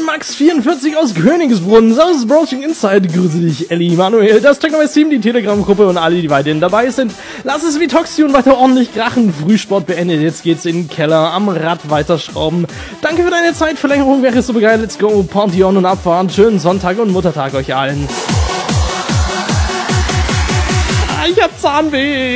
Max44 aus Königsbrunn. Servus Broaching Inside. Grüße dich, Ellie, Manuel, das Technomax-Team, die Telegram-Gruppe und alle, die weiterhin dabei sind. Lass es wie Toxion weiter ordentlich krachen. Frühsport beendet. Jetzt geht's in den Keller. Am Rad weiterschrauben. Danke für deine Zeitverlängerung. Wäre super geil. Let's go. Party on und abfahren. Schönen Sonntag und Muttertag euch allen. Ich hab Zahnweh.